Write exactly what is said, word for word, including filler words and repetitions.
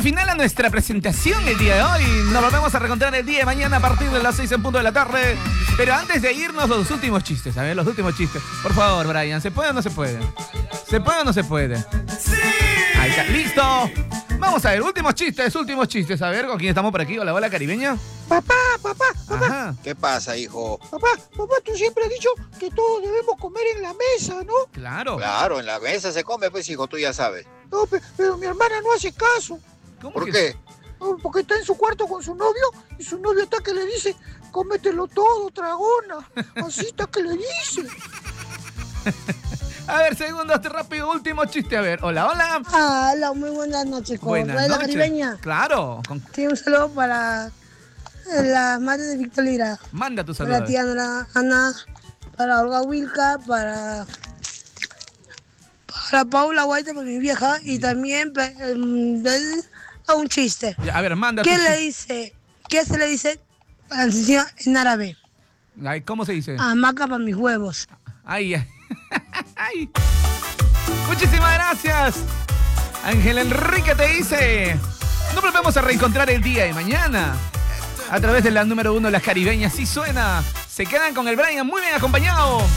final a nuestra presentación el día de hoy. Nos volvemos a reencontrar el día de mañana a partir de las seis en punto de la tarde. Pero antes de irnos, los últimos chistes. A ver, los últimos chistes. Por favor, Brian, ¿se puede o no se puede? ¿Se puede o no se puede? ¡Sí! Ahí está, listo. Vamos a ver, últimos chistes, últimos chistes. A ver, ¿con quién estamos por aquí? Hola, hola, caribeña. Papá, papá, papá. Ajá. ¿Qué pasa, hijo? Papá, papá, tú siempre has dicho que todos debemos comer en la mesa, ¿no? Claro. Claro, en la mesa se come, pues, hijo, tú ya sabes. No, pe- pero mi hermana no hace caso. ¿Cómo ¿Por que- qué? No, porque está en su cuarto con su novio y su novio está que le dice, cómetelo todo, dragona. Así está que le dice. A ver, segundos, rápido, último chiste. A ver, hola, hola. Hola, muy buenas noches, con Buenas Radio La noches. Caribeña. Claro. Con- Sí, un saludo para la madre de Víctor Lira, Manda tu para la saludo. tía Ana, Ana, para Olga Wilca, para, para Paula Guaita, para mi vieja, y también pa- em, del- a un chiste. Ya, a ver, manda ¿Qué tu le chiste. dice? ¿Qué se le dice a la señora en árabe? Ay, ¿cómo se dice? Hamaca para mis huevos. Ay, ay. Ay. Muchísimas gracias. Ángel Enrique te dice. Nos volvemos a reencontrar el día de mañana. A través de la número uno, Las Caribeñas. Sí suena. Se quedan con el Brian muy bien acompañado.